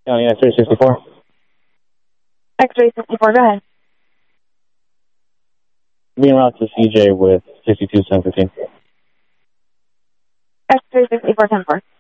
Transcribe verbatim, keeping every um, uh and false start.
County X-ray sixty-four. X-ray sixty-four, go ahead. Being routed to C J with sixty-two seven fifteen. X-ray sixty-four ten four.